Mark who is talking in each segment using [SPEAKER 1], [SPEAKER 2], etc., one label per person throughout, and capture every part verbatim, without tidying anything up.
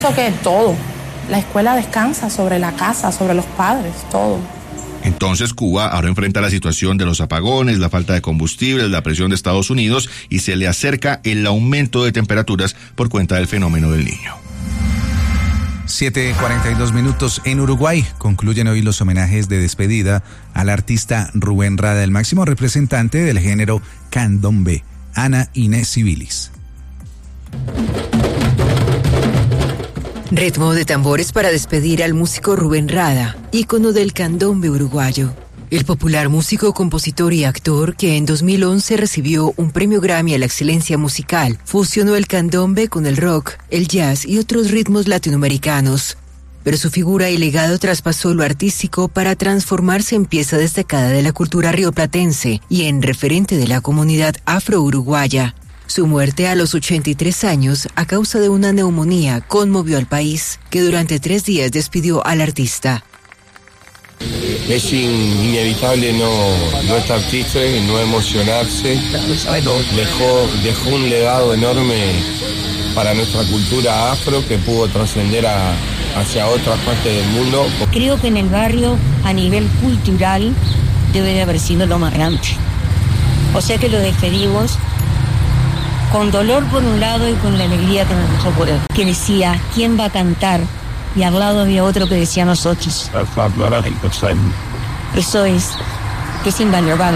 [SPEAKER 1] Que todo, la escuela descansa sobre la casa, sobre los padres, todo.
[SPEAKER 2] Entonces Cuba ahora enfrenta la situación de los apagones, la falta de combustible, la presión de Estados Unidos y se le acerca el aumento de temperaturas por cuenta del fenómeno del Niño.
[SPEAKER 3] siete cuarenta y dos minutos en Uruguay. Concluyen hoy los homenajes de despedida al artista Rubén Rada, el máximo representante del género candombe, Ana Inés Civilis.
[SPEAKER 4] Ritmo de tambores para despedir al músico Rubén Rada, ícono del candombe uruguayo. El popular músico, compositor y actor que en dos mil once recibió un premio Grammy a la excelencia musical, fusionó el candombe con el rock, el jazz y otros ritmos latinoamericanos. Pero su figura y legado traspasó lo artístico para transformarse en pieza destacada de la cultura rioplatense y en referente de la comunidad afro-uruguaya. Su muerte a los ochenta y tres años, a causa de una neumonía, conmovió al país, que durante tres días despidió al artista.
[SPEAKER 5] Es inevitable no, no estar triste, no emocionarse. Dejó, dejó un legado enorme para nuestra cultura afro que pudo trascender a, hacia otras partes del mundo.
[SPEAKER 6] Creo que en el barrio, a nivel cultural, debe de haber sido lo más grande. O sea que lo despedimos con dolor por un lado y con la alegría que nos dejó por él. Que decía, ¿quién va a cantar? Y al lado había otro que decía nosotros. Eso es, que es invaluable.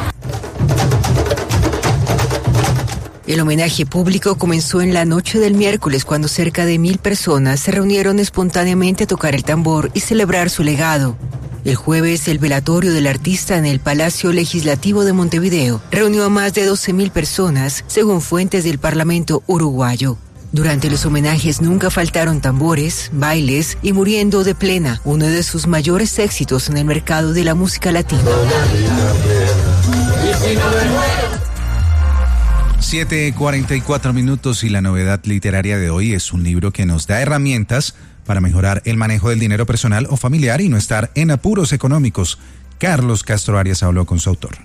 [SPEAKER 4] El homenaje público comenzó en la noche del miércoles cuando cerca de mil personas se reunieron espontáneamente a tocar el tambor y celebrar su legado. El jueves, el velatorio del artista en el Palacio Legislativo de Montevideo reunió a más de doce mil personas, según fuentes del Parlamento uruguayo. Durante los homenajes nunca faltaron tambores, bailes y Muriendo de Plena, uno de sus mayores éxitos en el mercado de la música latina.
[SPEAKER 3] siete cuarenta y cuatro minutos y la novedad literaria de hoy es un libro que nos da herramientas para mejorar el manejo del dinero personal o familiar y no estar en apuros económicos. Carlos Castro Arias habló con su autor.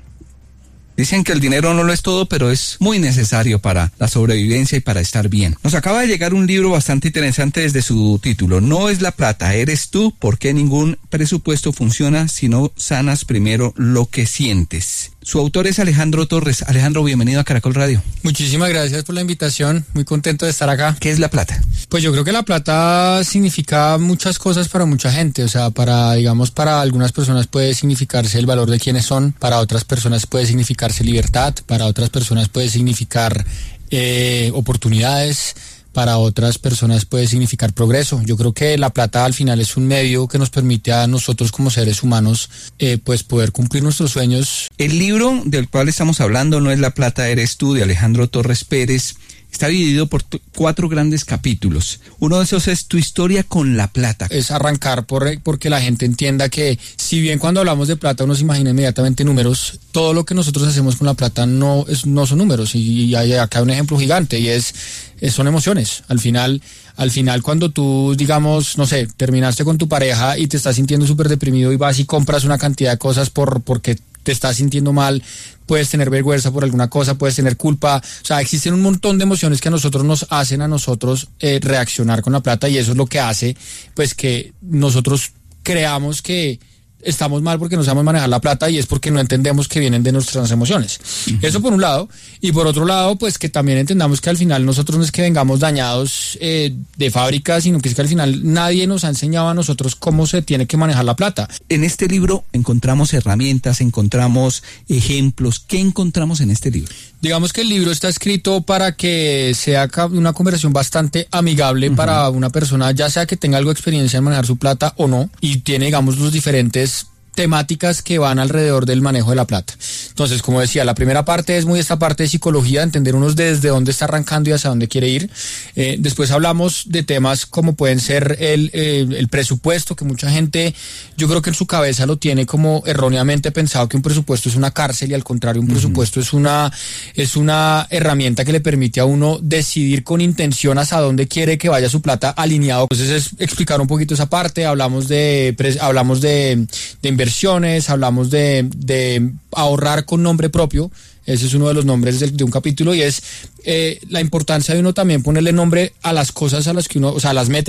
[SPEAKER 7] Dicen que el dinero no lo es todo, pero es muy necesario para la sobrevivencia y para estar bien. Nos acaba de llegar un libro bastante interesante desde su título. No es la plata, eres tú. ¿Por qué ningún presupuesto funciona si no sanas primero lo que sientes? Su autor es Alejandro Torres. Alejandro, bienvenido a Caracol Radio.
[SPEAKER 8] Muchísimas gracias por la invitación. Muy contento de estar acá.
[SPEAKER 7] ¿Qué es la plata?
[SPEAKER 8] Pues yo creo que la plata significa muchas cosas para mucha gente. O sea, para, digamos, para algunas personas puede significarse el valor de quienes son. Para otras personas puede significarse libertad. Para otras personas puede significar eh, oportunidades. Para otras personas puede significar progreso. Yo creo que la plata al final es un medio que nos permite a nosotros como seres humanos eh, pues poder cumplir nuestros sueños.
[SPEAKER 7] El libro del cual estamos hablando, No es la plata, eres tú, de Alejandro Torres Pérez, está dividido por t- cuatro grandes capítulos. Uno de esos es tu historia con la plata.
[SPEAKER 8] Es arrancar por, porque la gente entienda que si bien cuando hablamos de plata uno se imagina inmediatamente números, todo lo que nosotros hacemos con la plata no, es, no son números. Y, y hay acá un ejemplo gigante y es, es son emociones. Al final, al final cuando tú, digamos, no sé, terminaste con tu pareja y te estás sintiendo súper deprimido y vas y compras una cantidad de cosas por porque te estás sintiendo mal, puedes tener vergüenza por alguna cosa, puedes tener culpa, o sea, existen un montón de emociones que a nosotros nos hacen a nosotros eh, reaccionar con la plata y eso es lo que hace, pues, que nosotros creamos que estamos mal porque no sabemos manejar la plata y es porque no entendemos que vienen de nuestras emociones. Uh-huh. Eso por un lado. Y por otro lado, pues que también entendamos que al final nosotros no es que vengamos dañados eh, de fábrica, sino que es que al final nadie nos ha enseñado a nosotros cómo se tiene que manejar la plata.
[SPEAKER 7] En este libro encontramos herramientas, encontramos ejemplos. ¿Qué encontramos en este libro?
[SPEAKER 8] Digamos que el libro está escrito para que sea una conversación bastante amigable uh-huh. para una persona, ya sea que tenga algo de experiencia en manejar su plata o no, y tiene, digamos, los diferentes temáticas que van alrededor del manejo de la plata. Entonces, como decía, la primera parte es muy esta parte de psicología, entender uno desde dónde está arrancando y hacia dónde quiere ir. Eh, después hablamos de temas como pueden ser el, eh, el presupuesto, que mucha gente, yo creo que en su cabeza lo tiene como erróneamente pensado que un presupuesto es una cárcel y al contrario, un uh-huh. presupuesto es una, es una herramienta que le permite a uno decidir con intención hacia dónde quiere que vaya su plata alineado. Entonces es explicar un poquito esa parte, hablamos de, hablamos de, de inversiones, hablamos de, de ahorrar con nombre propio, ese es uno de los nombres de, de un capítulo y es eh, la importancia de uno también ponerle nombre a las cosas a las que uno, o sea, a las metas